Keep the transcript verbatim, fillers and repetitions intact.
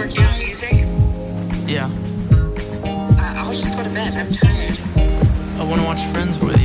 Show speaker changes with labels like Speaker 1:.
Speaker 1: working on music?
Speaker 2: Yeah.
Speaker 1: Uh, I'll just go to bed. I'm tired.
Speaker 2: I want to watch Friends with